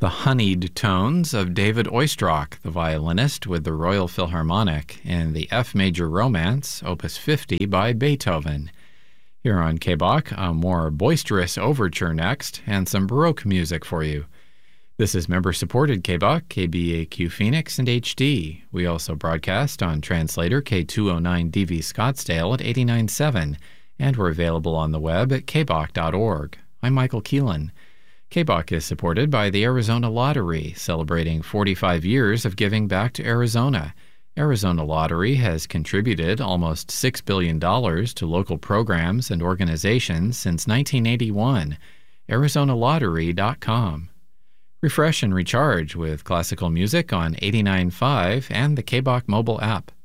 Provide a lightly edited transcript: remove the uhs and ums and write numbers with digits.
The honeyed tones of David Oistrakh, the violinist with the Royal Philharmonic, in the F Major Romance, Opus 50 by Beethoven. Here on KBOK, a more boisterous overture next, and some Baroque music for you. This is member-supported KBOK, KBAQ Phoenix, and HD. We also broadcast on translator K209DV Scottsdale at 89.7, and we're available on the web at kbok.org. I'm Michael Keelan. KBOK is supported by the Arizona Lottery, celebrating 45 years of giving back to Arizona. Arizona Lottery has contributed almost $6 billion to local programs and organizations since 1981. ArizonaLottery.com. Refresh and recharge with classical music on 89.5 and the KBOK mobile app.